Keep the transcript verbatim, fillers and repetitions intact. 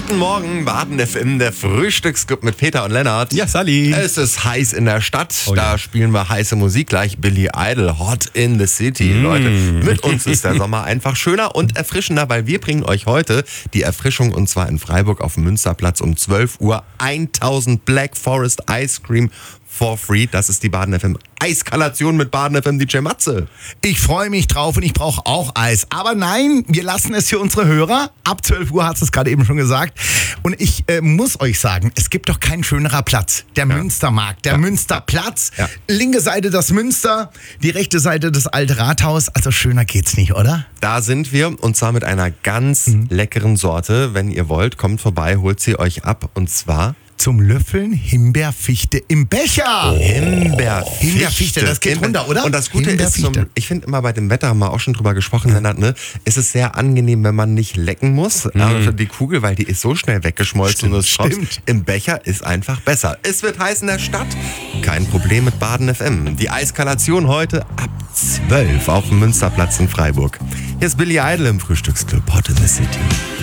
Guten Morgen, Baden F M, der Frühstücksclub mit Peter und Lennart. Ja, Sally. Es ist heiß in der Stadt, Oh, da ja. spielen wir heiße Musik gleich. Billy Idol, Hot in the City. Mm. Leute, mit uns ist der Sommer einfach schöner und erfrischender, weil wir bringen euch heute die Erfrischung und zwar in Freiburg auf dem Münsterplatz um zwölf Uhr. tausend Black Forest Ice Cream for free. Das ist die Baden F M Eiskalation mit Baden F M D J Matze. Ich freue mich drauf und ich brauche auch Eis. Aber nein, wir lassen es für unsere Hörer. Ab zwölf Uhr hat es gerade eben schon gesagt. Und ich äh, muss euch sagen, es gibt doch kein schönerer Platz. Der ja. Münstermarkt, der ja. Münsterplatz. Ja. Linke Seite das Münster, die rechte Seite das alte Rathaus. Also schöner geht's nicht, oder? Da sind wir und zwar mit einer ganz mhm. leckeren Sorte. Wenn ihr wollt, kommt vorbei, holt sie euch ab und zwar... Zum Löffeln Himbeerfichte im Becher. Oh. Himbeerfichte. Himbeerfichte, das geht runter, oder? Und das Gute ist, zum, ich finde immer bei dem Wetter, haben wir auch schon drüber gesprochen, Lennart, ne, ist es sehr angenehm, wenn man nicht lecken muss. Mhm. Also die Kugel, weil die ist so schnell weggeschmolzen. Stimmt, und es stimmt. Im Becher ist einfach besser. Es wird heiß in der Stadt. Kein Problem mit Baden F M. Die Eiskalation heute ab zwölf auf dem Münsterplatz in Freiburg. Hier ist Billy Idol im Frühstücksclub Hot in the City.